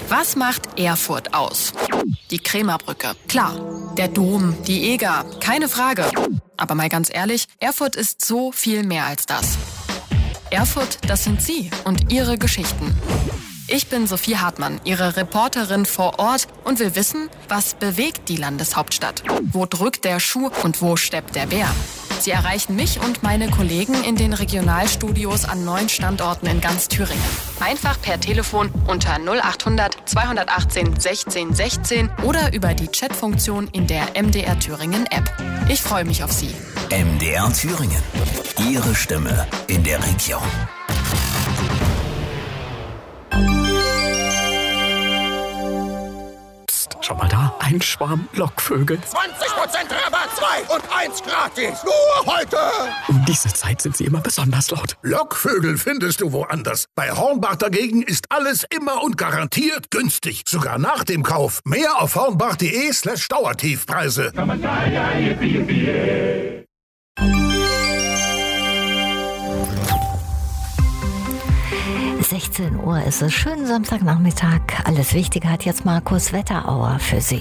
Was macht Erfurt aus? Die Krämerbrücke, klar. Der Dom, die Eger, keine Frage. Aber mal ganz ehrlich, Erfurt ist so viel mehr als das. Erfurt, das sind Sie und Ihre Geschichten. Ich bin Sophie Hartmann, Ihre Reporterin vor Ort und will wissen, was bewegt die Landeshauptstadt? Wo drückt der Schuh und wo steppt der Bär? Sie erreichen mich und meine Kollegen in den Regionalstudios an 9 Standorten in ganz Thüringen. Einfach per Telefon unter 0800 218 16 16 oder über die Chatfunktion in der MDR Thüringen App. Ich freue mich auf Sie. MDR Thüringen. Ihre Stimme in der Region. Schau mal da, ein Schwarm Lockvögel. 20% Rabatt, 2 und 1 gratis. Nur heute. Um diese Zeit sind sie immer besonders laut. Lockvögel findest du woanders. Bei Hornbach dagegen ist alles immer und garantiert günstig. Sogar nach dem Kauf. Mehr auf hornbach.de/Dauertiefpreise. 16 Uhr ist es. Schönen Samstagnachmittag. Alles Wichtige hat jetzt Markus Wetterauer für Sie.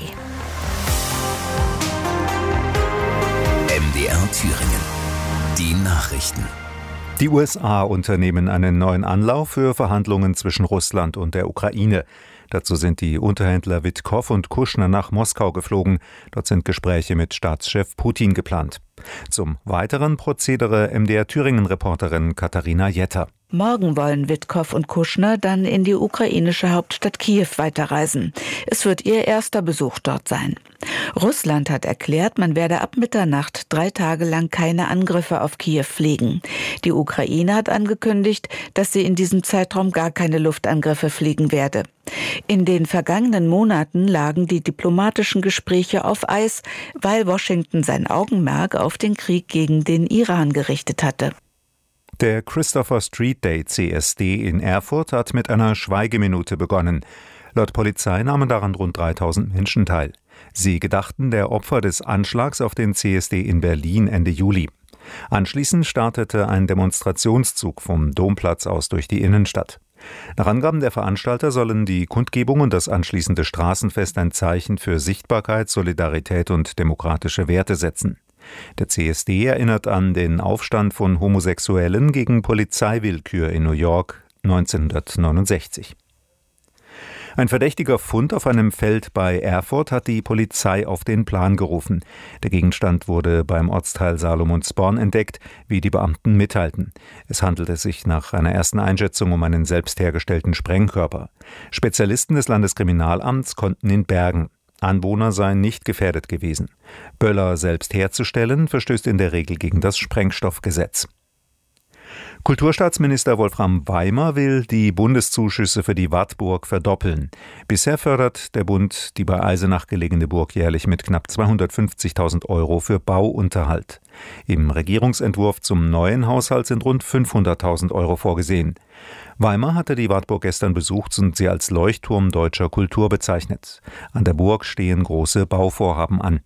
MDR Thüringen. Die Nachrichten. Die USA unternehmen einen neuen Anlauf für Verhandlungen zwischen Russland und der Ukraine. Dazu sind die Unterhändler Witkow und Kushner nach Moskau geflogen. Dort sind Gespräche mit Staatschef Putin geplant. Zum weiteren Prozedere MDR Thüringen-Reporterin Katharina Jetter. Morgen wollen Witkow und Kushner dann in die ukrainische Hauptstadt Kiew weiterreisen. Es wird ihr erster Besuch dort sein. Russland hat erklärt, man werde ab Mitternacht 3 Tage lang keine Angriffe auf Kiew fliegen. Die Ukraine hat angekündigt, dass sie in diesem Zeitraum gar keine Luftangriffe fliegen werde. In den vergangenen Monaten lagen die diplomatischen Gespräche auf Eis, weil Washington sein Augenmerk auf den Krieg gegen den Iran gerichtet hatte. Der Christopher Street Day CSD in Erfurt hat mit einer Schweigeminute begonnen. Laut Polizei nahmen daran rund 3000 Menschen teil. Sie gedachten der Opfer des Anschlags auf den CSD in Berlin Ende Juli. Anschließend startete ein Demonstrationszug vom Domplatz aus durch die Innenstadt. Nach Angaben der Veranstalter sollen die Kundgebung und das anschließende Straßenfest ein Zeichen für Sichtbarkeit, Solidarität und demokratische Werte setzen. Der CSD erinnert an den Aufstand von Homosexuellen gegen Polizeiwillkür in New York 1969. Ein verdächtiger Fund auf einem Feld bei Erfurt hat die Polizei auf den Plan gerufen. Der Gegenstand wurde beim Ortsteil Salomonsborn entdeckt, wie die Beamten mitteilten. Es handelte sich nach einer ersten Einschätzung um einen selbst hergestellten Sprengkörper. Spezialisten des Landeskriminalamts konnten ihn bergen. Anwohner seien nicht gefährdet gewesen. Böller selbst herzustellen, verstößt in der Regel gegen das Sprengstoffgesetz. Kulturstaatsminister Wolfram Weimer will die Bundeszuschüsse für die Wartburg verdoppeln. Bisher fördert der Bund die bei Eisenach gelegene Burg jährlich mit knapp 250.000 € für Bauunterhalt. Im Regierungsentwurf zum neuen Haushalt sind rund 500.000 € vorgesehen. Weimer hatte die Wartburg gestern besucht und sie als Leuchtturm deutscher Kultur bezeichnet. An der Burg stehen große Bauvorhaben an.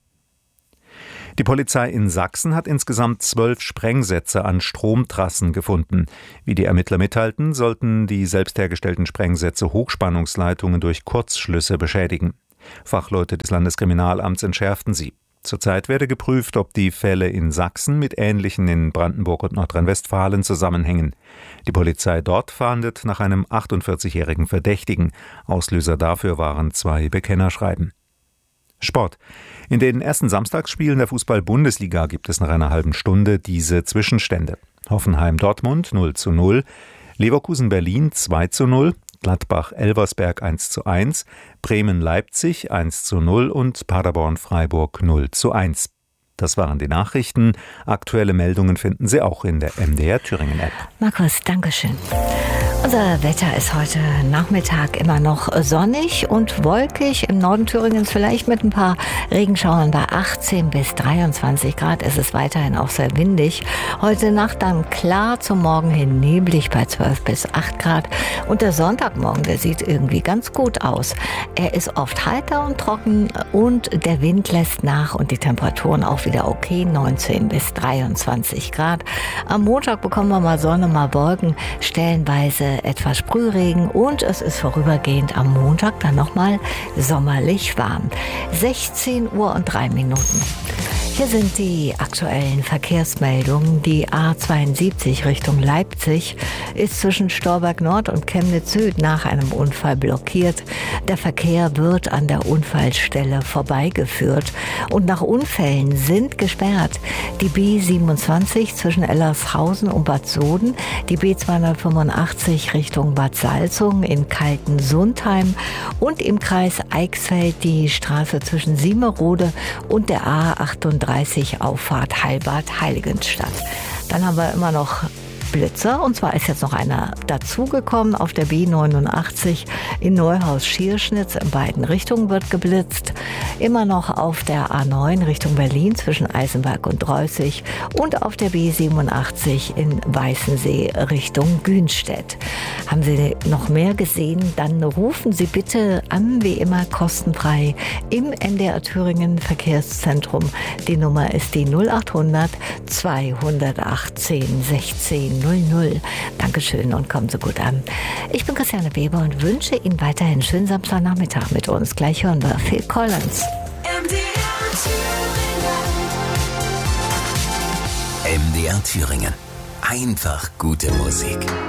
Die Polizei in Sachsen hat insgesamt 12 Sprengsätze an Stromtrassen gefunden. Wie die Ermittler mitteilten, sollten die selbst hergestellten Sprengsätze Hochspannungsleitungen durch Kurzschlüsse beschädigen. Fachleute des Landeskriminalamts entschärften sie. Zurzeit werde geprüft, ob die Fälle in Sachsen mit ähnlichen in Brandenburg und Nordrhein-Westfalen zusammenhängen. Die Polizei dort fahndet nach einem 48-jährigen Verdächtigen. Auslöser dafür waren 2 Bekennerschreiben. Sport. In den ersten Samstagsspielen der Fußball-Bundesliga gibt es nach einer halben Stunde diese Zwischenstände. Hoffenheim-Dortmund 0:0, Leverkusen-Berlin 2:0, Gladbach-Elversberg 1:1, Bremen-Leipzig 1:0 und Paderborn-Freiburg 0:1. Das waren die Nachrichten. Aktuelle Meldungen finden Sie auch in der MDR Thüringen-App. Markus, Dankeschön. Unser Wetter ist heute Nachmittag immer noch sonnig und wolkig. Im Norden Thüringens vielleicht mit ein paar Regenschauern bei 18 bis 23 Grad. Es ist weiterhin auch sehr windig. Heute Nacht dann klar, zum Morgen hin neblig bei 12 bis 8 Grad. Und der Sonntagmorgen, der sieht irgendwie ganz gut aus. Er ist oft heiter und trocken und der Wind lässt nach und die Temperaturen auch wieder okay, 19 bis 23 Grad. Am Montag bekommen wir mal Sonne, mal Wolken, stellenweise Wochenende etwas Sprühregen und es ist vorübergehend am Montag dann nochmal sommerlich warm. 16:03 Uhr. Hier sind die aktuellen Verkehrsmeldungen. Die A72 Richtung Leipzig ist zwischen Storberg Nord und Chemnitz Süd nach einem Unfall blockiert. Der Verkehr wird an der Unfallstelle vorbeigeführt und nach Unfällen sind gesperrt die B27 zwischen Ellershausen und Bad Soden, die B285 Richtung Bad Salzungen in Kaltensundheim und im Kreis Eichsfeld die Straße zwischen Siemerode und der A38 Auffahrt Heilbad-Heiligenstadt. Dann haben wir immer noch Blitzer, und zwar ist jetzt noch einer dazugekommen. Auf der B89 in Neuhaus-Schierschnitz in beiden Richtungen wird geblitzt. Immer noch auf der A9 Richtung Berlin zwischen Eisenberg und Dreußig und auf der B87 in Weißensee Richtung Günstedt. Haben Sie noch mehr gesehen? Dann rufen Sie bitte an, wie immer kostenfrei im NDR Thüringen Verkehrszentrum. Die Nummer ist die 0800 218 16 00. Dankeschön und kommen Sie gut an. Ich bin Christiane Weber und wünsche Ihnen weiterhin einen schönen Samstagnachmittag mit uns. Gleich hören wir Phil Collins. MDR Thüringen. Einfach gute Musik.